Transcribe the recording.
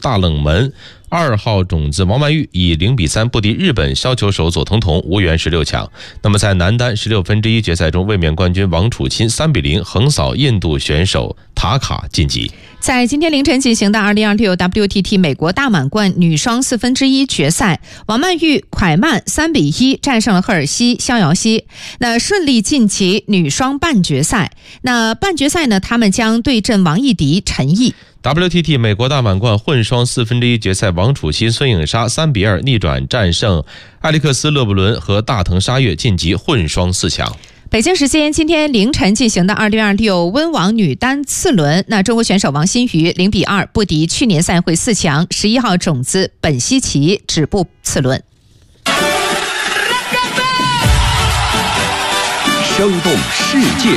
大冷门。2号种子王曼玉以0-3不敌日本削球手佐藤瞳，无缘16强。那么在男单16分之一决赛中，卫冕冠军王楚钦3-0横扫印度选手塔卡晋级。 在今天凌晨进行的2026 WTT 美国大满贯女双4分之一决赛，王曼玉蒯曼3-1战胜了赫尔西肖瑶西，那顺利晋级女双半决赛。那半决赛呢，他们将对阵王艺迪、陈毅。 WTT 美国大满贯混双4分之一决赛，王楚钦、孙颖莎3-2逆转战胜艾利克斯·勒布伦和大藤沙月，晋级混双4强。 北京时间今天凌晨进行的2026温网女单次轮，那中国选手王欣瑜0-2不敌去年赛会4强11号种子本希奇，止步次轮。 生动世界